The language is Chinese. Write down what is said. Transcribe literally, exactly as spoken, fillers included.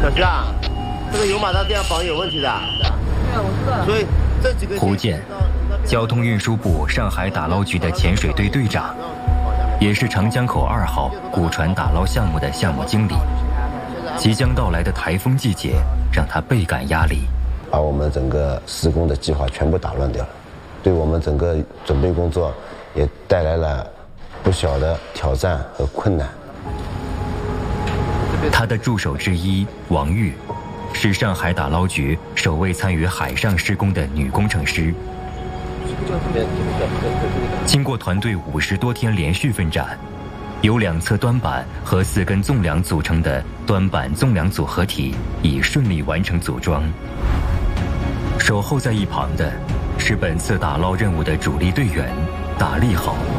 小徐啊，这个油马达这样绑有问题的。对啊，我知道。所以这几个。 胡健，交通运输部上海打捞局的潜水队队长，也是长江口二号古船打捞项目的项目经理。即将到来的台风季节让他倍感压力， 把我们整个施工的计划全部打乱掉了，对我们整个准备工作也带来了不小的挑战和困难。 他的助手之一王玉，是上海打捞局首位参与海上施工的女工程师。经过团队五十多天连续奋战，由两侧端板和四根纵梁组成的端板纵梁组合体已顺利完成组装。守候在一旁的是本次打捞任务的主力队员大利号。